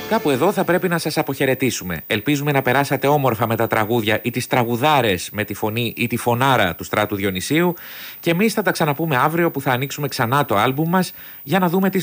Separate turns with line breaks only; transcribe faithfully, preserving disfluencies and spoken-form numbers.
Κάπου εδώ θα πρέπει να σας αποχαιρετήσουμε. Ελπίζουμε να περάσατε όμορφα με τα τραγούδια ή τις τραγουδάρες με τη φωνή ή τη φωνάρα του Στράτου Διονυσίου. Και εμείς θα τα ξαναπούμε αύριο που θα ανοίξουμε ξανά το άλμπουμ μας για να δούμε τις